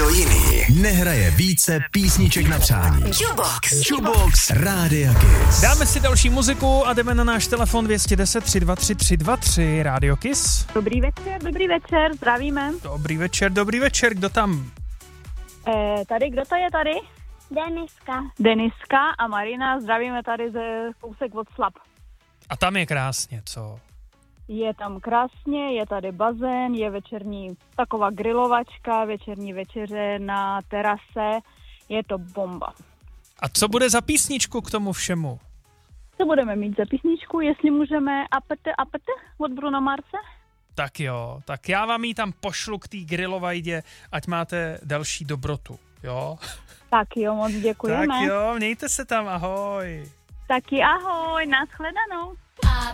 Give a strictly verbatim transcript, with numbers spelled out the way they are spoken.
Nikdo jiný nehraje více písniček na přání. Jukebox. Jukebox Rádia Kiss. Dáme si další muziku a jdeme na náš telefon dva jedna nula tři dva tři tři dva tři. Rádio Kiss. Dobrý večer, dobrý večer, zdravíme. Dobrý večer, dobrý večer, kdo tam? Eh, tady, kdo to je tady? Deniska. Deniska a Marina, zdravíme tady ze kousek od Slap. A tam je krásně, co? Je tam krásně, je tady bazén, je večerní taková grilovačka, večerní večeře na terase, je to bomba. A co bude za písničku k tomu všemu? Co budeme mít za písničku, jestli můžeme apete apete od Bruno Marse? Tak jo, tak já vám ji tam pošlu k té grilovajdě, ať máte další dobrotu, jo? Tak jo, moc děkujeme. Tak jo, mějte se tam, ahoj. Taky ahoj, nashledanou.